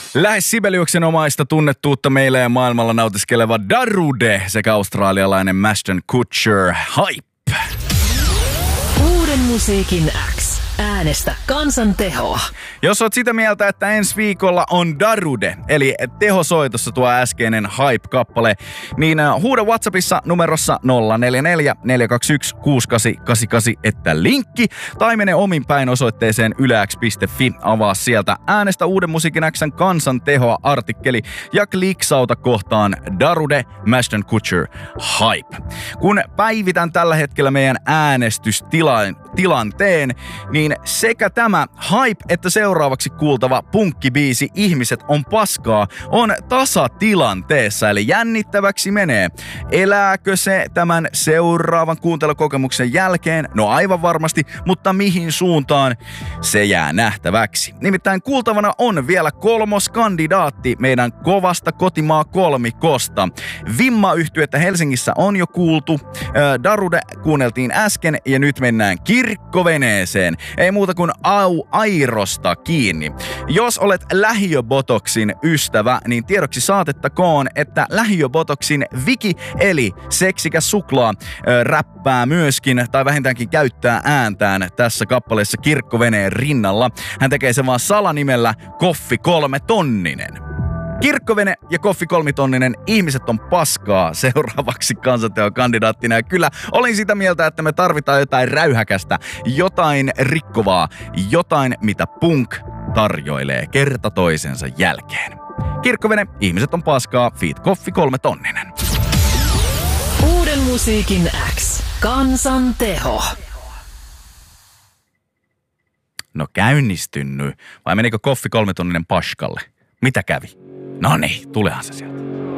Lähes Sibeliuksenomaista tunnettuutta meillä ja maailmalla nautiskeleva Darude sekä australialainen Ashton Kutcher Hype. Uuden musiikin X. Äänestä kansan tehoa. Jos oot sitä mieltä, että ensi viikolla on Darude, eli tehosoitossa tuo äskeinen Hype-kappale, niin huuda WhatsAppissa numerossa 044 421 6888, että linkki, tai mene omin päin osoitteeseen ylex.fi, avaa sieltä Äänestä Uuden musiikin X:n kansan tehoa -artikkeli ja kliksauta kohtaan Darude, Ashton Kutcher, Hype. Kun päivitän tällä hetkellä meidän äänestystilanteen, niin sekä tämä Hype että seuraavaksi kuultava punkkibiisi Ihmiset on paskaa on tasatilanteessa, eli jännittäväksi menee. Elääkö se tämän seuraavan kuuntelukokemuksen jälkeen? No aivan varmasti, mutta mihin suuntaan? Se jää nähtäväksi. Nimittäin kuultavana on vielä 3. kandidaatti meidän kovasta kotimaa kolmikosta. Vimma-yhtyettä Helsingissä on jo kuultu, Darude kuunneltiin äsken ja nyt mennään kirkkoveneeseen. Ei muuta kuin airosta kiinni. Jos olet lähiöbotoksin ystävä, niin tiedoksi saatettakoon, että lähiöbotoksin Viki eli seksikäs suklaa räppää myöskin, tai vähintäänkin käyttää ääntään tässä kappaleessa kirkkoveneen rinnalla. Hän tekee sen vaan salanimellä Koffi 3 tonninen. Kirkkovene ja Koffi 3 tonninen, Ihmiset on paskaa seuraavaksi kansanteon kandidaattina. Ja kyllä olin sitä mieltä, että me tarvitaan jotain räyhäkästä, jotain rikkovaa, jotain mitä punk tarjoilee kerta toisensa jälkeen. Kirkkovene, Ihmiset on paskaa, feat. Koffi 3 tonninen. Uuden musiikin X. Kansan teho. No käynnistynyt. Vai menikö Koffi 3 tonninen paskalle? Mitä kävi? No niin, tulehan se sieltä.